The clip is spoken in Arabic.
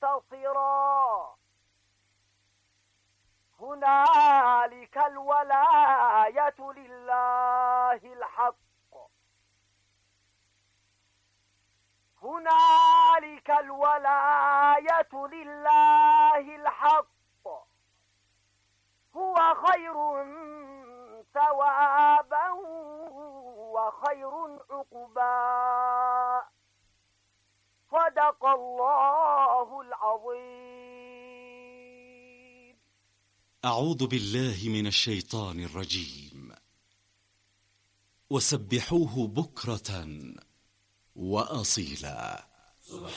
منتصرا. هنالك الولاية لله الحق. هنالك الولاية لله الحق. هو خير ثوابا وخير عقبا. صدق الله العظيم. أعوذ بالله من الشيطان الرجيم. وسبحوه بكرة وأصيلا.